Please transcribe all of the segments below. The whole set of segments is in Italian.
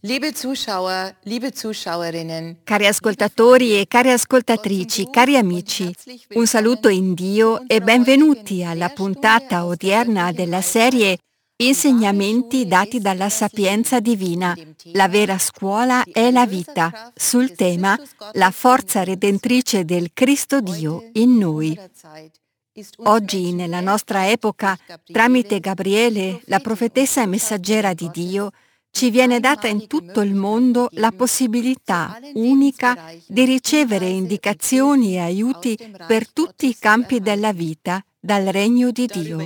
Liebe Zuschauer, liebe Zuschauerinnen, Cari ascoltatori e care ascoltatrici, cari amici, un saluto in Dio e benvenuti alla puntata odierna della serie Insegnamenti dati dalla Sapienza Divina, la vera scuola è la vita, sul tema La forza redentrice del Cristo Dio in noi. Oggi, nella nostra epoca, tramite Gabriele, la profetessa e messaggera di Dio, ci viene data in tutto il mondo la possibilità unica di ricevere indicazioni e aiuti per tutti i campi della vita dal regno di Dio.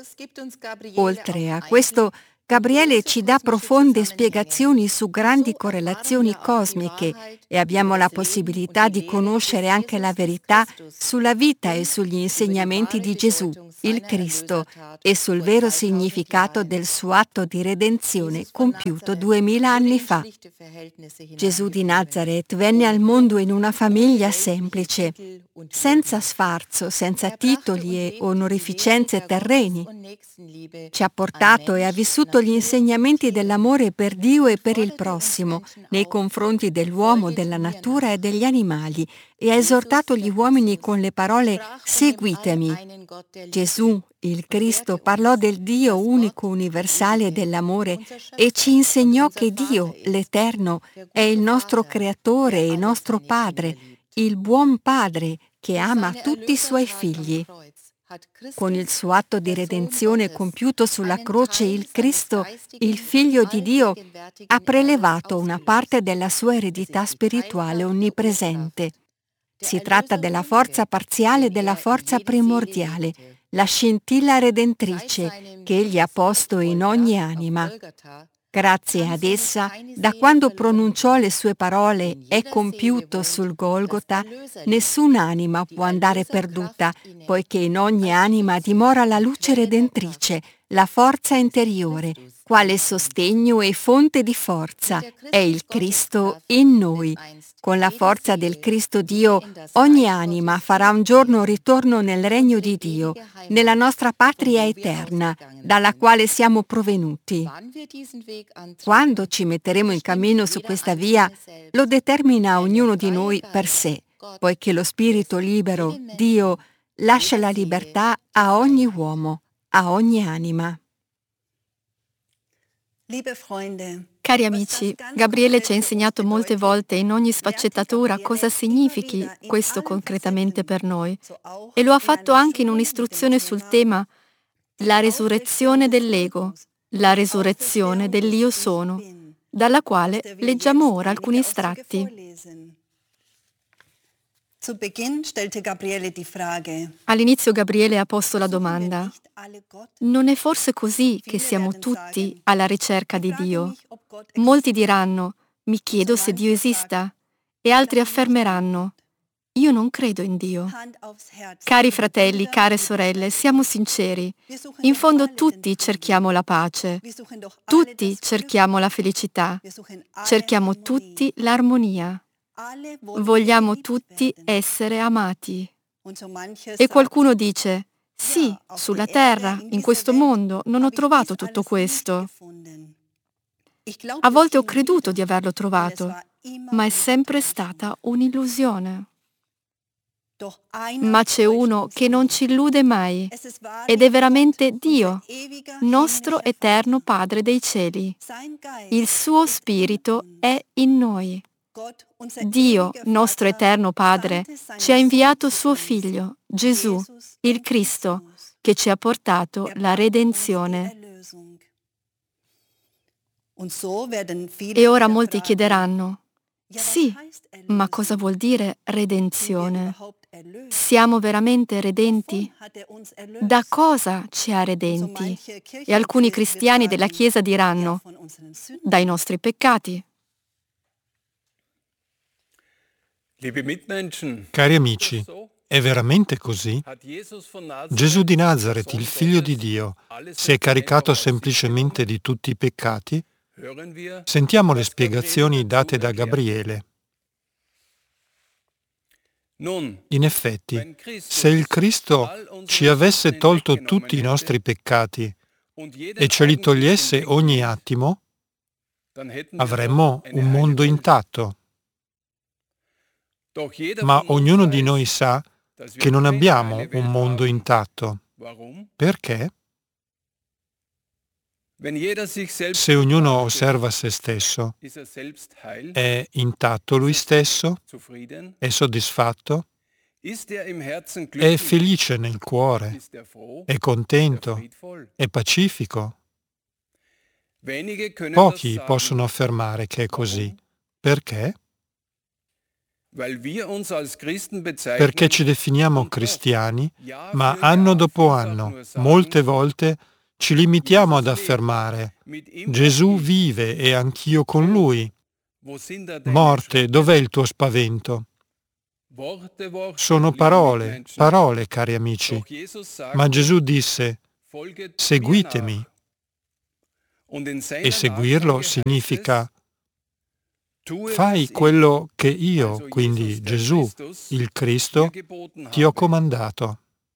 Oltre a questo, Gabriele ci dà profonde spiegazioni su grandi correlazioni cosmiche e abbiamo la possibilità di conoscere anche la verità sulla vita e sugli insegnamenti di Gesù, il Cristo, e sul vero significato del suo atto di redenzione compiuto 2000 anni fa. Gesù di Nazaret venne al mondo in una famiglia semplice, senza sfarzo, senza titoli e onorificenze terreni. Ci ha portato e ha vissuto gli insegnamenti dell'amore per Dio e per il prossimo, nei confronti dell'uomo, della natura e degli animali, e ha esortato gli uomini con le parole «Seguitemi». Gesù, il Cristo, parlò del Dio unico, universale dell'amore e ci insegnò che Dio, l'Eterno, è il nostro Creatore e il nostro Padre, il buon Padre che ama tutti i suoi figli. Con il suo atto di redenzione compiuto sulla croce, il Cristo, il Figlio di Dio, ha prelevato una parte della sua eredità spirituale onnipresente. Si tratta della forza parziale e della forza primordiale, la scintilla redentrice che Egli ha posto in ogni anima. Grazie ad essa, da quando pronunciò le sue parole «è compiuto» sul Golgota, nessun'anima può andare perduta, poiché in ogni anima dimora la luce redentrice, la forza interiore, quale sostegno e fonte di forza, è il Cristo in noi. Con la forza del Cristo Dio, ogni anima farà un giorno ritorno nel regno di Dio, nella nostra patria eterna, dalla quale siamo provenuti. Quando ci metteremo in cammino su questa via, lo determina ognuno di noi per sé, poiché lo Spirito libero, Dio, lascia la libertà a ogni uomo, a ogni anima. Cari amici, Gabriele ci ha insegnato molte volte in ogni sfaccettatura cosa significhi questo concretamente per noi e lo ha fatto anche in un'istruzione sul tema la resurrezione dell'ego, la resurrezione dell'io sono, dalla quale leggiamo ora alcuni estratti. All'inizio Gabriele ha posto la domanda: non è forse così che siamo tutti alla ricerca di Dio? Molti diranno: mi chiedo se Dio esista, e altri affermeranno: io non credo in Dio. Cari fratelli, care sorelle, siamo sinceri. In fondo tutti cerchiamo la pace, tutti cerchiamo la felicità, cerchiamo tutti l'armonia. Vogliamo tutti essere amati. E qualcuno dice: sì, sulla terra, in questo mondo, non ho trovato tutto questo. A volte ho creduto di averlo trovato, ma è sempre stata un'illusione. Ma c'è uno che non ci illude mai, ed è veramente Dio, nostro eterno Padre dei cieli. Il suo Spirito è in noi. Dio, nostro eterno Padre, ci ha inviato suo Figlio, Gesù, il Cristo, che ci ha portato la redenzione. E ora molti chiederanno: sì, ma cosa vuol dire redenzione? Siamo veramente redenti? Da cosa ci ha redenti? E alcuni cristiani della Chiesa diranno: dai nostri peccati. Cari amici, è veramente così? Gesù di Nazaret, il Figlio di Dio, si è caricato semplicemente di tutti i peccati? Sentiamo le spiegazioni date da Gabriele. In effetti, se il Cristo ci avesse tolto tutti i nostri peccati e ce li togliesse ogni attimo, avremmo un mondo intatto. Ma ognuno di noi sa che non abbiamo un mondo intatto. Perché? Se ognuno osserva se stesso, è intatto lui stesso? È soddisfatto? È felice nel cuore? È contento? È pacifico? Pochi possono affermare che è così. Perché? Perché ci definiamo cristiani, ma anno dopo anno, molte volte, ci limitiamo ad affermare: Gesù vive e anch'io con Lui. Morte, dov'è il tuo spavento? Sono parole, parole, cari amici. Ma Gesù disse: seguitemi. E seguirlo significa: fai quello che io, quindi Gesù, il Cristo, ti ho comandato.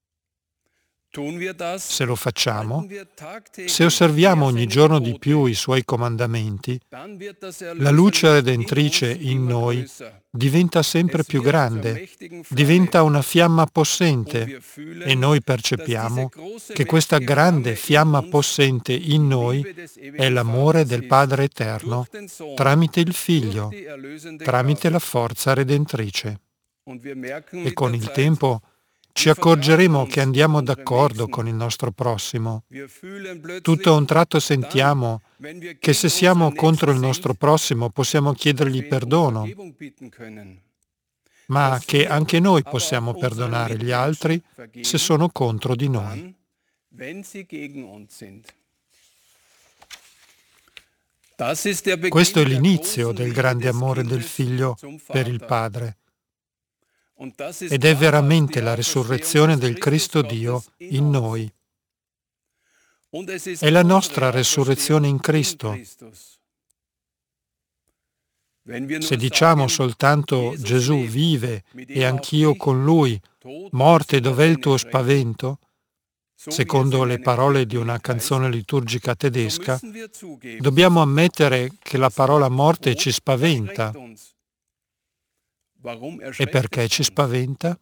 Se lo facciamo, se osserviamo ogni giorno di più i Suoi comandamenti, la luce redentrice in noi diventa sempre più grande, diventa una fiamma possente e noi percepiamo che questa grande fiamma possente in noi è l'amore del Padre Eterno tramite il Figlio, tramite la forza redentrice. E con il tempo ci accorgeremo che andiamo d'accordo con il nostro prossimo. Tutto a un tratto sentiamo che se siamo contro il nostro prossimo possiamo chiedergli perdono, ma che anche noi possiamo perdonare gli altri se sono contro di noi. Questo è l'inizio del grande amore del Figlio per il Padre. Ed è veramente la risurrezione del Cristo Dio in noi. È la nostra resurrezione in Cristo. Se diciamo soltanto Gesù vive e anch'io con Lui, morte, dov'è il tuo spavento? Secondo le parole di una canzone liturgica tedesca, dobbiamo ammettere che la parola morte ci spaventa. E perché ci spaventa?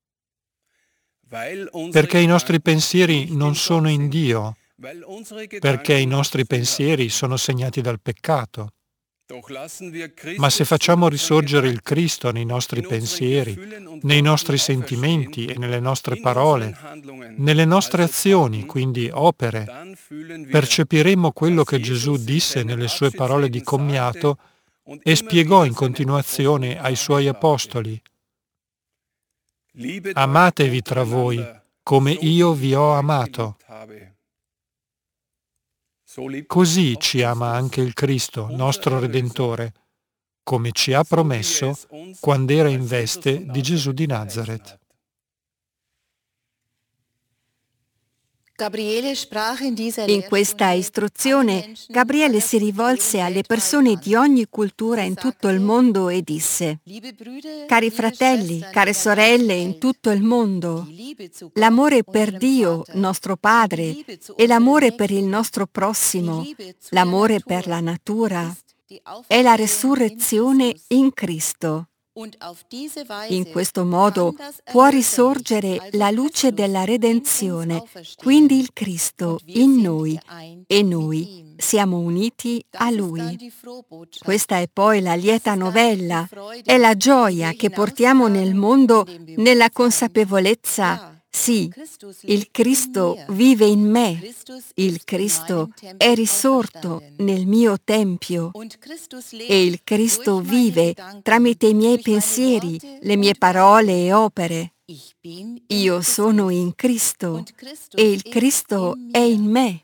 Perché i nostri pensieri non sono in Dio, perché i nostri pensieri sono segnati dal peccato. Ma se facciamo risorgere il Cristo nei nostri pensieri, nei nostri sentimenti e nelle nostre parole, nelle nostre azioni, quindi opere, percepiremo quello che Gesù disse nelle sue parole di commiato e spiegò in continuazione ai Suoi apostoli: amatevi tra voi come io vi ho amato. Così ci ama anche il Cristo, nostro Redentore, come ci ha promesso quando era in veste di Gesù di Nazaret. In questa istruzione, Gabriele si rivolse alle persone di ogni cultura in tutto il mondo e disse: cari fratelli, care sorelle in tutto il mondo, l'amore per Dio, nostro Padre, e l'amore per il nostro prossimo, l'amore per la natura, è la resurrezione in Cristo. In questo modo può risorgere la luce della redenzione, quindi il Cristo in noi, e noi siamo uniti a Lui. Questa è poi la lieta novella, è la gioia che portiamo nel mondo nella consapevolezza: sì, il Cristo vive in me, il Cristo è risorto nel mio tempio e il Cristo vive tramite i miei pensieri, le mie parole e opere. Io sono in Cristo e il Cristo è in me.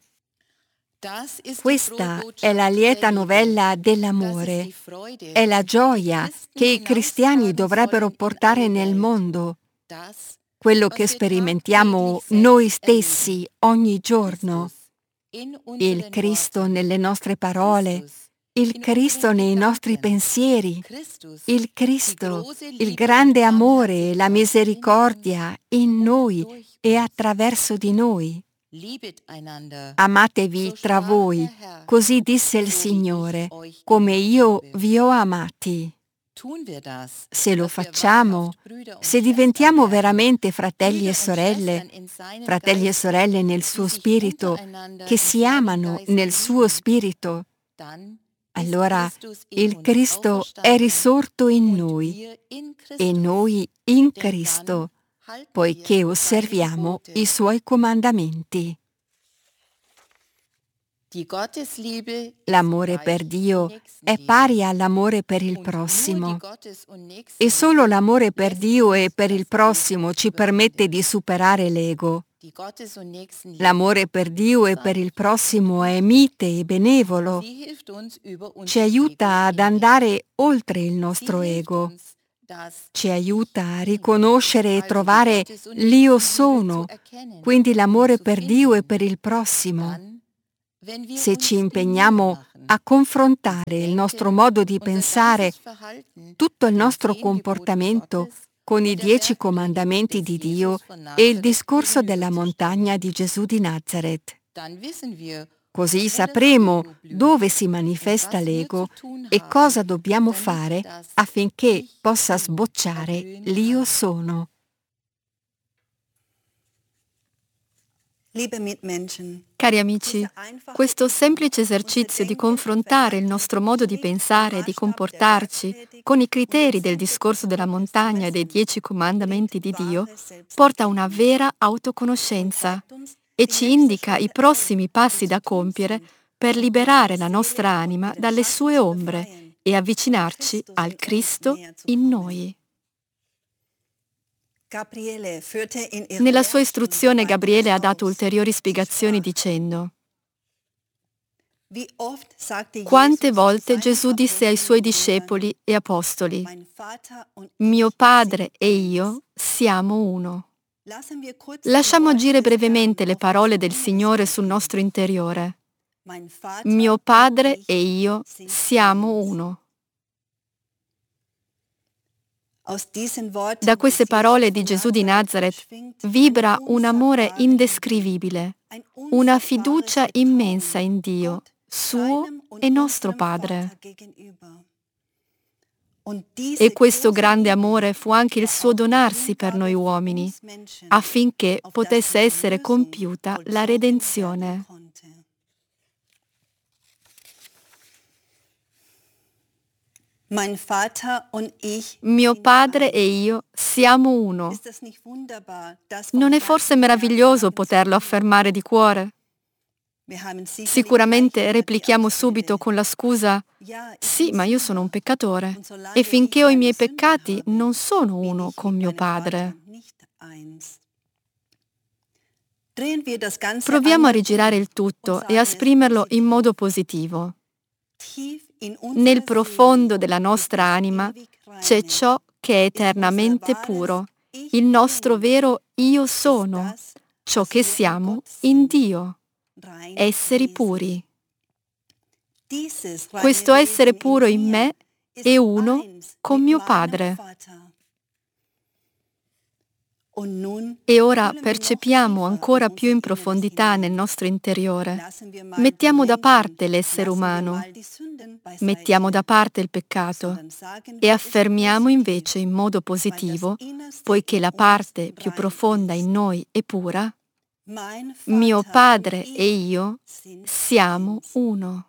Questa è la lieta novella dell'amore, è la gioia che i cristiani dovrebbero portare nel mondo. Quello che sperimentiamo noi stessi ogni giorno. Il Cristo nelle nostre parole, il Cristo nei nostri pensieri, il Cristo, il grande amore e la misericordia in noi e attraverso di noi. Amatevi tra voi, così disse il Signore, come io vi ho amati. Se lo facciamo, se diventiamo veramente fratelli e sorelle nel suo spirito, che si amano nel suo spirito, allora il Cristo è risorto in noi e noi in Cristo, poiché osserviamo i suoi comandamenti. L'amore per Dio è pari all'amore per il prossimo. E solo l'amore per Dio e per il prossimo ci permette di superare l'ego. L'amore per Dio e per il prossimo è mite e benevolo. Ci aiuta ad andare oltre il nostro ego. Ci aiuta a riconoscere e trovare l'Io sono, quindi l'amore per Dio e per il prossimo. Se ci impegniamo a confrontare il nostro modo di pensare, tutto il nostro comportamento con i 10 comandamenti di Dio e il discorso della montagna di Gesù di Nazaret. Così sapremo dove si manifesta l'ego e cosa dobbiamo fare affinché possa sbocciare l'Io sono. Cari amici, questo semplice esercizio di confrontare il nostro modo di pensare e di comportarci con i criteri del discorso della montagna e dei 10 comandamenti di Dio porta a una vera autoconoscenza e ci indica i prossimi passi da compiere per liberare la nostra anima dalle sue ombre e avvicinarci al Cristo in noi. Nella sua istruzione Gabriele ha dato ulteriori spiegazioni dicendo: quante volte Gesù disse ai suoi discepoli e apostoli: mio Padre e io siamo uno. Lasciamo agire brevemente le parole del Signore sul nostro interiore. Mio Padre e io siamo uno. Da queste parole di Gesù di Nazaret vibra un amore indescrivibile, una fiducia immensa in Dio, suo e nostro Padre. E questo grande amore fu anche il suo donarsi per noi uomini, affinché potesse essere compiuta la redenzione. Mio Padre e io siamo uno. Non è forse meraviglioso poterlo affermare di cuore? Sicuramente replichiamo subito con la scusa: sì, ma io sono un peccatore e finché ho i miei peccati non sono uno con mio Padre. Proviamo a rigirare il tutto e a esprimerlo in modo positivo. Nel profondo della nostra anima c'è ciò che è eternamente puro, il nostro vero Io sono, ciò che siamo in Dio, esseri puri. Questo essere puro in me è uno con mio Padre. E ora percepiamo ancora più in profondità nel nostro interiore. Mettiamo da parte l'essere umano, mettiamo da parte il peccato e affermiamo invece in modo positivo, poiché la parte più profonda in noi è pura, mio Padre e io siamo uno.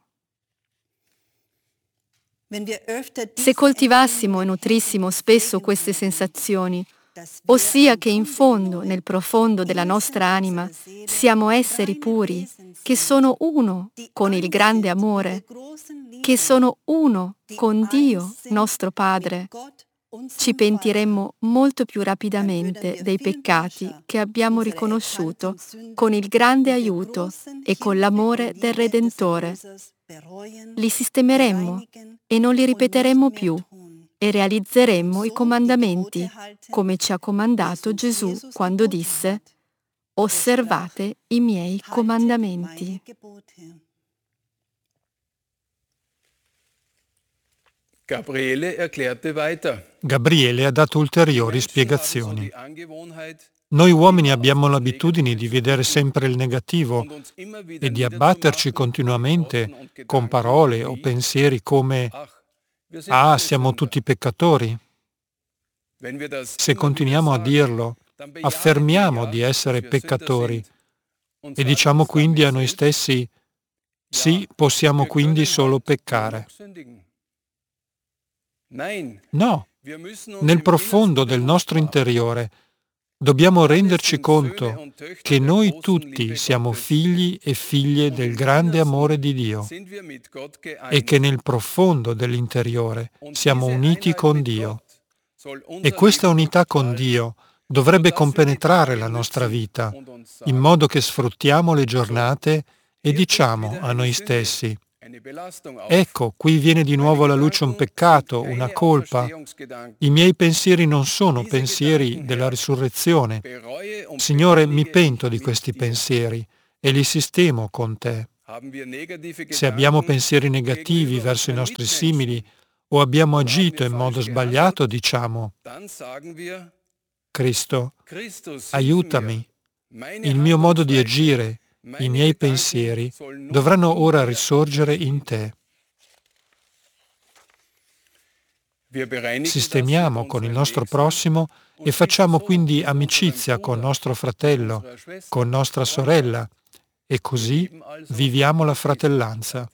Se coltivassimo e nutrissimo spesso queste sensazioni, ossia che in fondo, nel profondo della nostra anima, siamo esseri puri, che sono uno con il grande amore, che sono uno con Dio, nostro Padre, ci pentiremmo molto più rapidamente dei peccati che abbiamo riconosciuto con il grande aiuto e con l'amore del Redentore. Li sistemeremmo e non li ripeteremmo più e realizzeremmo i comandamenti, come ci ha comandato Gesù quando disse: osservate i miei comandamenti. Gabriele ha dato ulteriori spiegazioni. Noi uomini abbiamo l'abitudine di vedere sempre il negativo e di abbatterci continuamente con parole o pensieri come «Ah, siamo tutti peccatori». Se continuiamo a dirlo, affermiamo di essere peccatori e diciamo quindi a noi stessi «Sì, possiamo quindi solo peccare». No, nel profondo del nostro interiore dobbiamo renderci conto che noi tutti siamo figli e figlie del grande amore di Dio e che nel profondo dell'interiore siamo uniti con Dio. E questa unità con Dio dovrebbe compenetrare la nostra vita, in modo che sfruttiamo le giornate e diciamo a noi stessi: ecco, qui viene di nuovo alla luce un peccato, una colpa. I miei pensieri non sono pensieri della risurrezione. Signore, mi pento di questi pensieri e li sistemo con te. Se abbiamo pensieri negativi verso i nostri simili o abbiamo agito in modo sbagliato, diciamo: Cristo, aiutami. Il mio modo di agire, i miei pensieri dovranno ora risorgere in te. Sistemiamo con il nostro prossimo e facciamo quindi amicizia con nostro fratello, con nostra sorella, e così viviamo la fratellanza.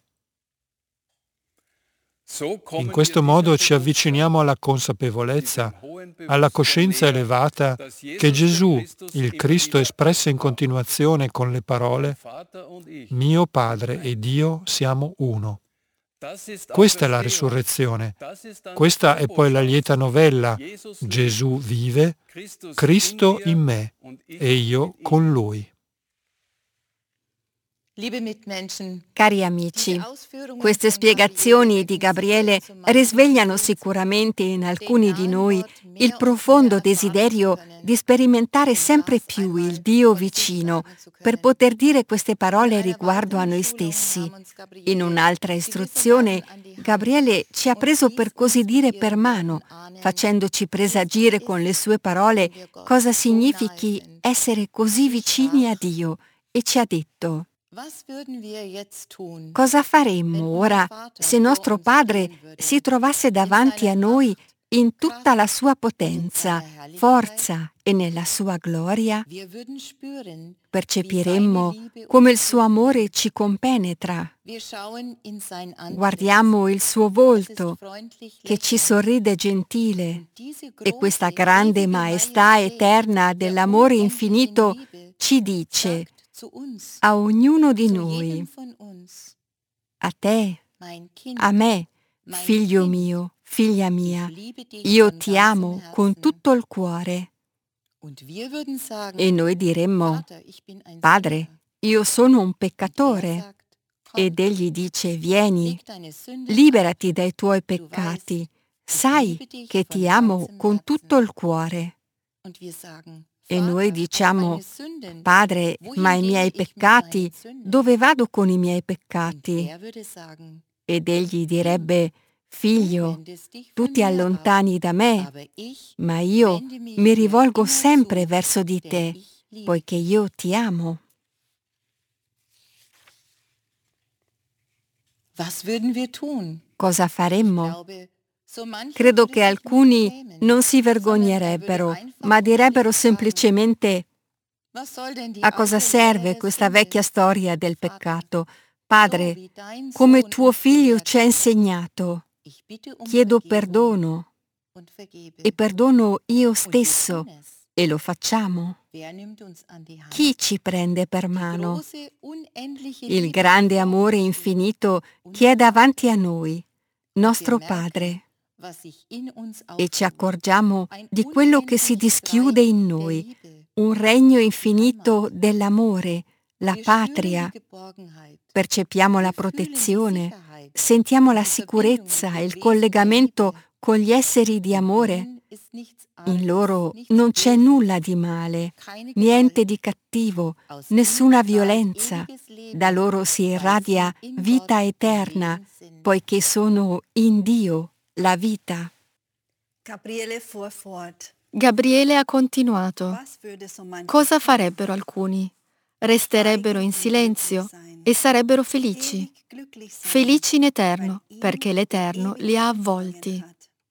In questo modo ci avviciniamo alla consapevolezza, alla coscienza elevata che Gesù, il Cristo, espresse in continuazione con le parole: «Mio Padre ed io siamo uno». Questa è la risurrezione. Questa è poi la lieta novella: Gesù vive, Cristo in me e io con Lui. Cari amici, queste spiegazioni di Gabriele risvegliano sicuramente in alcuni di noi il profondo desiderio di sperimentare sempre più il Dio vicino per poter dire queste parole riguardo a noi stessi. In un'altra istruzione, Gabriele ci ha preso per così dire per mano, facendoci presagire con le sue parole cosa significhi essere così vicini a Dio e ci ha detto: cosa faremmo ora se nostro Padre si trovasse davanti a noi in tutta la sua potenza, forza e nella sua gloria? Percepiremmo come il suo amore ci compenetra. Guardiamo il suo volto che ci sorride gentile e questa grande maestà eterna dell'amore infinito ci dice a ognuno di noi: a te, a me, figlio mio, figlia mia, io ti amo con tutto il cuore. E noi diremmo: Padre, io sono un peccatore. Ed egli dice: vieni, liberati dai tuoi peccati, sai che ti amo con tutto il cuore. E noi diciamo: Padre, ma i miei peccati, dove vado con i miei peccati? Ed egli direbbe: Figlio, tu ti allontani da me, ma io mi rivolgo sempre verso di te, poiché io ti amo. Cosa faremmo? Credo che alcuni non si vergognerebbero, ma direbbero semplicemente: a cosa serve questa vecchia storia del peccato? Padre, come tuo figlio ci ha insegnato, chiedo perdono e perdono io stesso, e lo facciamo. Chi ci prende per mano? Il grande amore infinito che è davanti a noi, nostro Padre. E ci accorgiamo di quello che si dischiude in noi, un regno infinito dell'amore, la patria. Percepiamo la protezione, sentiamo la sicurezza e il collegamento con gli esseri di amore. In loro non c'è nulla di male, niente di cattivo, nessuna violenza. Da loro si irradia vita eterna, poiché sono in Dio la vita. Gabriele fuhr fort. Gabriele ha continuato. Cosa farebbero alcuni? Resterebbero in silenzio e sarebbero felici. Felici in eterno, perché l'Eterno li ha avvolti.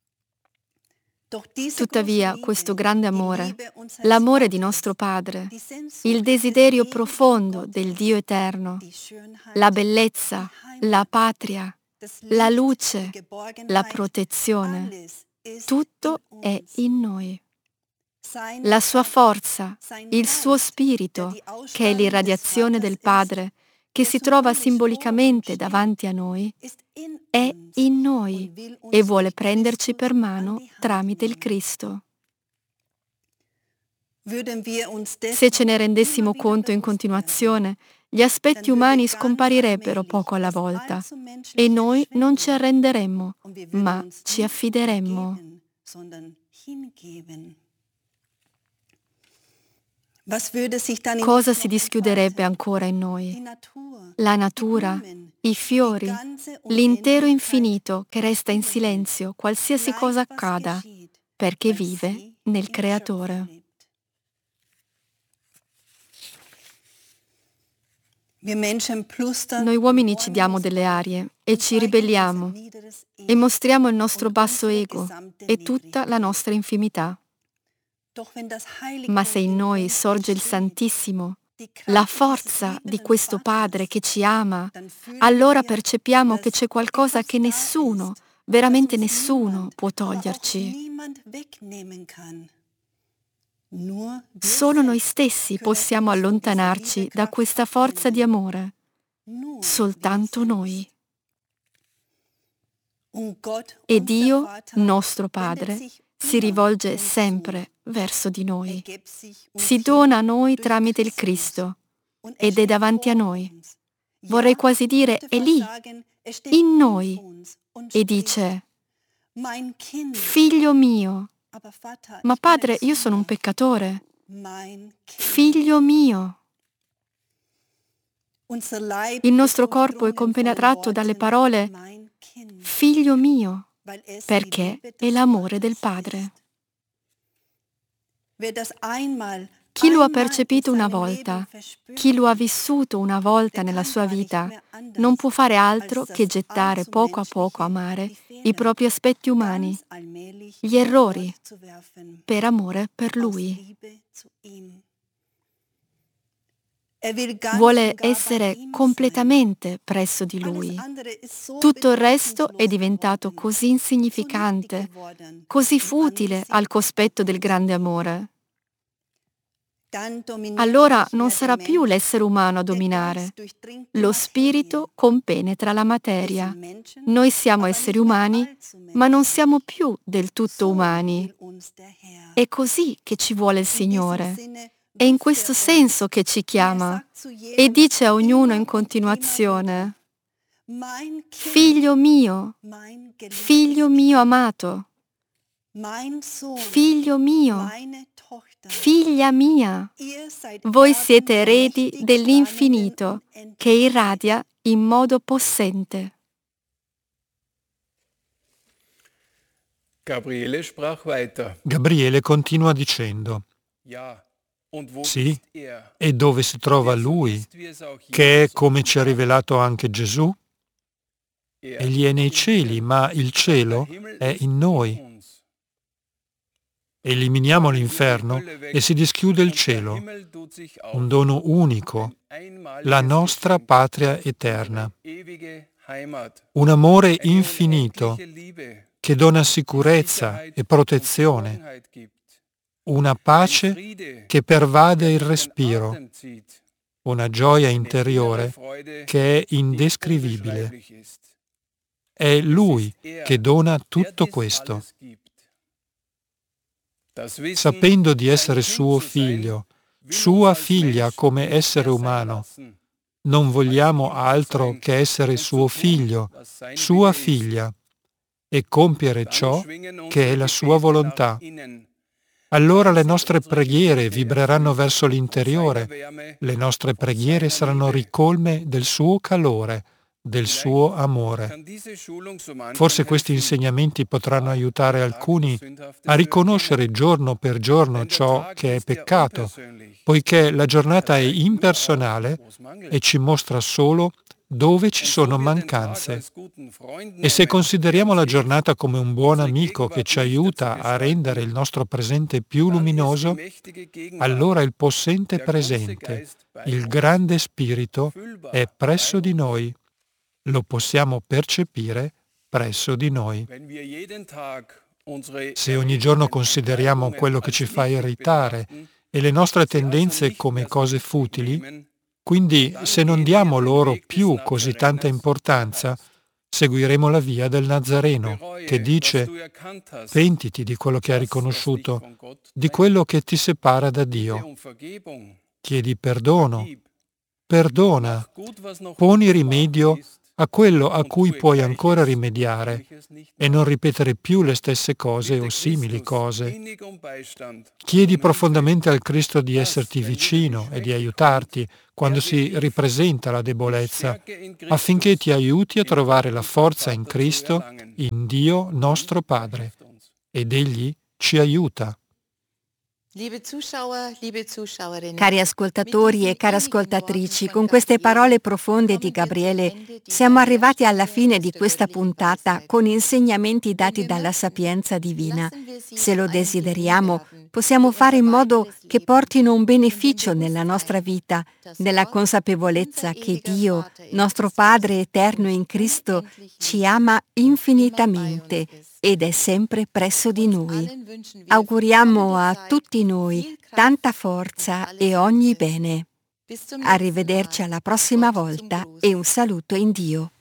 Tuttavia, questo grande amore, l'amore di nostro Padre, il desiderio profondo del Dio eterno, la bellezza, la patria, la luce, la protezione, tutto è in noi. La sua forza, il suo spirito, che è l'irradiazione del Padre, che si trova simbolicamente davanti a noi, è in noi e vuole prenderci per mano tramite il Cristo. Se ce ne rendessimo conto in continuazione, gli aspetti umani scomparirebbero poco alla volta e noi non ci arrenderemmo, ma ci affideremmo. Cosa si dischiuderebbe ancora in noi? La natura, i fiori, l'intero infinito che resta in silenzio qualsiasi cosa accada, perché vive nel Creatore. Noi uomini ci diamo delle arie e ci ribelliamo e mostriamo il nostro basso ego e tutta la nostra infimità. Ma se in noi sorge il Santissimo, la forza di questo Padre che ci ama, allora percepiamo che c'è qualcosa che nessuno, veramente nessuno, può toglierci. Solo noi stessi possiamo allontanarci da questa forza di amore. Soltanto noi. E Dio, nostro Padre, si rivolge sempre verso di noi. Si dona a noi tramite il Cristo ed è davanti a noi. Vorrei quasi dire, è lì, in noi, e dice: Figlio mio. Ma Padre, io sono un peccatore. Figlio mio. Il nostro corpo è compenetrato dalle parole Figlio mio, perché è l'amore del Padre. Chi lo ha percepito una volta, chi lo ha vissuto una volta nella sua vita, non può fare altro che gettare poco a poco a mare i propri aspetti umani, gli errori, per amore per Lui. Vuole essere completamente presso di Lui. Tutto il resto è diventato così insignificante, così futile al cospetto del grande amore. Allora non sarà più l'essere umano a dominare. Lo spirito compenetra la materia. Noi siamo esseri umani, ma non siamo più del tutto umani. È così che ci vuole il Signore. È in questo senso che ci chiama e dice a ognuno in continuazione: Figlio mio amato, figlio mio, figlia mia, voi siete eredi dell'infinito che irradia in modo possente. Gabriele continua dicendo: Sì, e dove si trova Lui, che è come ci ha rivelato anche Gesù? Egli è nei cieli, ma il cielo è in noi. Eliminiamo l'inferno e si dischiude il cielo, un dono unico, la nostra patria eterna, un amore infinito che dona sicurezza e protezione, una pace che pervade il respiro, una gioia interiore che è indescrivibile. È Lui che dona tutto questo. Sapendo di essere suo figlio, sua figlia come essere umano, non vogliamo altro che essere suo figlio, sua figlia, e compiere ciò che è la sua volontà. Allora le nostre preghiere vibreranno verso l'interiore, le nostre preghiere saranno ricolme del suo calore, del suo amore. Forse questi insegnamenti potranno aiutare alcuni a riconoscere giorno per giorno ciò che è peccato, poiché la giornata è impersonale e ci mostra solo dove ci sono mancanze. E se consideriamo la giornata come un buon amico che ci aiuta a rendere il nostro presente più luminoso, allora il possente presente, il grande spirito, è presso di noi. Lo possiamo percepire presso di noi. Se ogni giorno consideriamo quello che ci fa irritare e le nostre tendenze come cose futili, quindi se non diamo loro più così tanta importanza, seguiremo la via del Nazareno, che dice: pentiti di quello che hai riconosciuto, di quello che ti separa da Dio. Chiedi perdono, perdona, poni rimedio a quello a cui puoi ancora rimediare e non ripetere più le stesse cose o simili cose. Chiedi profondamente al Cristo di esserti vicino e di aiutarti quando si ripresenta la debolezza, affinché ti aiuti a trovare la forza in Cristo, in Dio nostro Padre. Ed Egli ci aiuta. Cari ascoltatori e care ascoltatrici, con queste parole profonde di Gabriele siamo arrivati alla fine di questa puntata con insegnamenti dati dalla sapienza divina. Se lo desideriamo, possiamo fare in modo che portino un beneficio nella nostra vita, nella consapevolezza che Dio, nostro Padre eterno in Cristo, ci ama infinitamente ed è sempre presso di noi. Auguriamo a tutti noi tanta forza e ogni bene. Arrivederci alla prossima volta e un saluto in Dio.